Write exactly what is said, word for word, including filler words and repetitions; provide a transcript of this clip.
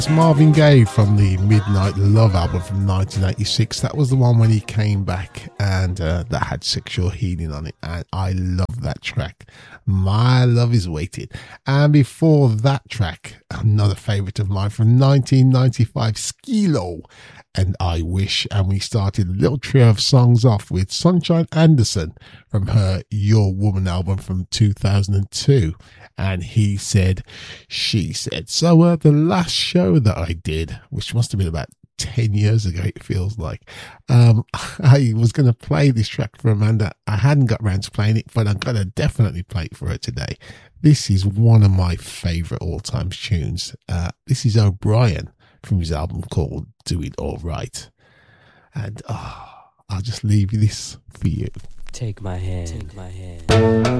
Marvin Gaye from the Midnight Love album from nineteen eighty-six. That was the one when he came back and uh, that had Sexual Healing on it, and I love that track. My Love Is Waiting. And before that track, another favourite of mine from nineteen ninety-five, Skee-Lo and I Wish. And we started a little trio of songs off with Sunshine Anderson from her Your Woman album from two thousand two. And He Said, She Said. So uh, the last show that I did, which must have been about ten years ago, it feels like, um, I was going to play this track for Amanda. I hadn't got around to playing it, but I'm going to definitely play it for her today. This is one of my favourite all-time tunes. Uh, this is O'Brien from his album called Do It All Right. And oh, I'll just leave this for you. Take my hand. Take my hand.